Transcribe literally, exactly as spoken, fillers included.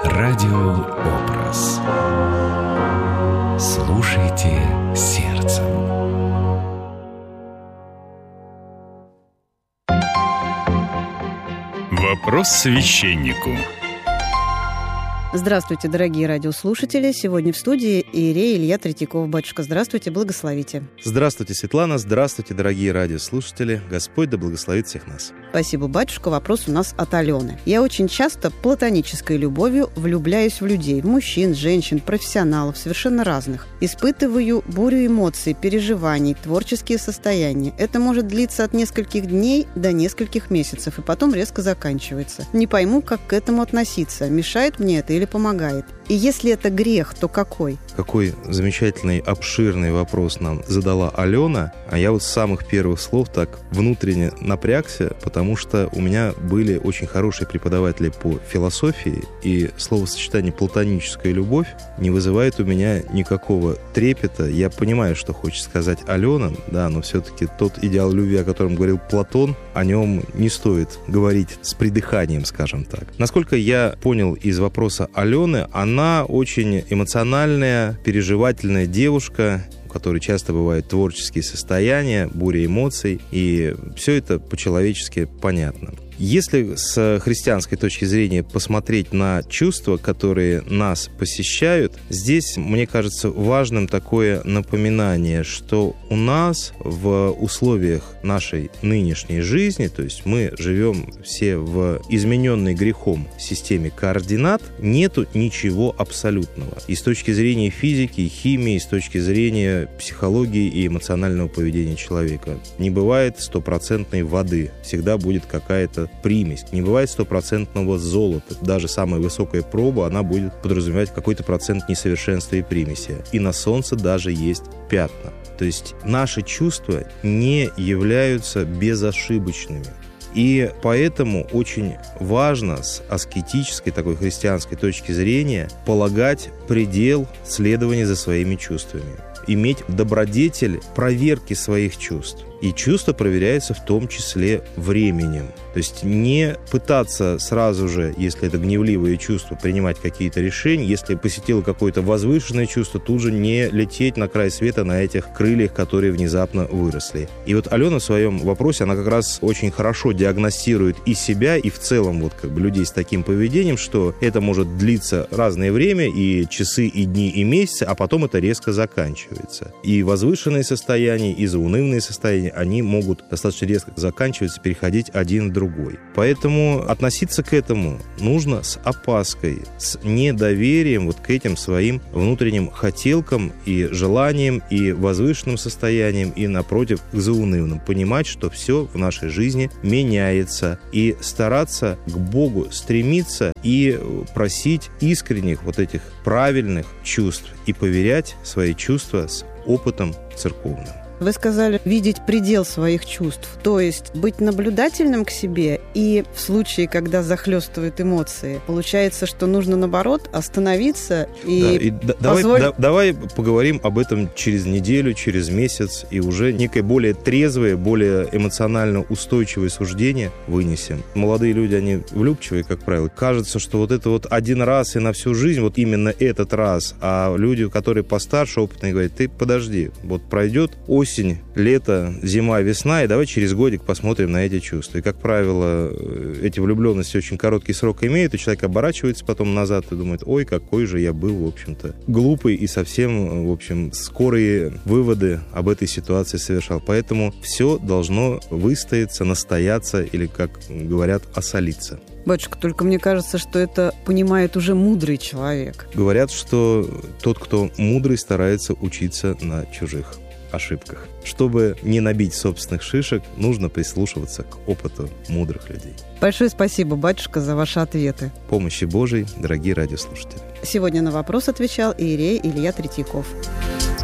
Радиообраз. Слушайте сердцем. Вопрос священнику. Здравствуйте, дорогие радиослушатели. Сегодня в студии иерей Илья Третьяков. Батюшка, здравствуйте, благословите. Здравствуйте, Светлана. Здравствуйте, дорогие радиослушатели. Господь да благословит всех нас. Спасибо, батюшка. Вопрос у нас от Алены. Я очень часто платонической любовью влюбляюсь в людей, в мужчин, женщин, профессионалов, совершенно разных. Испытываю бурю эмоций, переживаний, творческие состояния. Это может длиться от нескольких дней до нескольких месяцев, и потом резко заканчивается. Не пойму, как к этому относиться. Мешает мне это или помогает? И если это грех, то какой? Какой замечательный, обширный вопрос нам задала Алена. А я вот с самых первых слов так внутренне напрягся, потому что у меня были очень хорошие преподаватели по философии, и словосочетание «платоническая любовь» не вызывает у меня никакого трепета. Я понимаю, что хочет сказать Алена, да, но все-таки тот идеал любви, о котором говорил Платон, о нем не стоит говорить с придыханием, скажем так. Насколько я понял из вопроса Алены, она очень эмоциональная, переживательная девушка, у которой часто бывают творческие состояния, буря эмоций, и все это по-человечески понятно. Если с христианской точки зрения посмотреть на чувства, которые нас посещают, здесь, мне кажется, важным такое напоминание, что у нас в условиях нашей нынешней жизни, то есть мы живем все в измененной грехом системе координат, нету ничего абсолютного. И с точки зрения физики, химии, и с точки зрения психологии и эмоционального поведения человека. Не бывает стопроцентной воды, всегда будет какая-то примесь. Не бывает стопроцентного золота. Даже самая высокая проба, она будет подразумевать какой-то процент несовершенства и примеси. И на солнце даже есть пятна. То есть наши чувства не являются безошибочными. И поэтому очень важно с аскетической, такой христианской точки зрения полагать предел следования за своими чувствами. Иметь добродетель проверки своих чувств. И чувства проверяются в том числе временем. То есть не пытаться сразу же, если это гневливые чувства, принимать какие-то решения. Если посетило какое-то возвышенное чувство, тут же не лететь на край света на этих крыльях, которые внезапно выросли. И вот Алена в своем вопросе, она как раз очень хорошо диагностирует и себя, и в целом вот как бы людей с таким поведением, что это может длиться разное время, и часы, и дни, и месяцы, а потом это резко заканчивается. И возвышенные состояния, и заунывные состояния, они могут достаточно резко заканчиваться, переходить один в другой. Поэтому относиться к этому нужно с опаской, с недоверием вот к этим своим внутренним хотелкам и желаниям, и возвышенным состояниям, и, напротив, к заунывным. Понимать, что все в нашей жизни меняется, и стараться к Богу стремиться и просить искренних вот этих правильных чувств, и поверять в свои чувства с опытом церковным. Вы сказали видеть предел своих чувств, то есть быть наблюдательным к себе, и в случае, когда захлестывают эмоции, получается, что нужно, наоборот, остановиться и, да, и д- позволить... давай, да, давай поговорим об этом через неделю, через месяц, и уже некое более трезвое, более эмоционально устойчивое суждение вынесем. Молодые люди, они влюбчивые, как правило. Кажется, что вот это вот один раз и на всю жизнь, вот именно этот раз, а люди, которые постарше, опытные, говорят: ты подожди, вот пройдет осень, Осень, лето, зима, весна, и давай через годик посмотрим на эти чувства. И, как правило, эти влюбленности очень короткий срок имеют, и человек оборачивается потом назад и думает: ой, какой же я был, в общем-то, глупый, и совсем, в общем, скорые выводы об этой ситуации совершал. Поэтому все должно выстояться, настояться, или, как говорят, осолиться. Батюшка, только мне кажется, что это понимает уже мудрый человек. Говорят, что тот, кто мудрый, старается учиться на чужих ошибках. Чтобы не набить собственных шишек, нужно прислушиваться к опыту мудрых людей. Большое спасибо, батюшка, за ваши ответы. Помощи Божией, дорогие радиослушатели. Сегодня на вопрос отвечал иерей Илья Третьяков.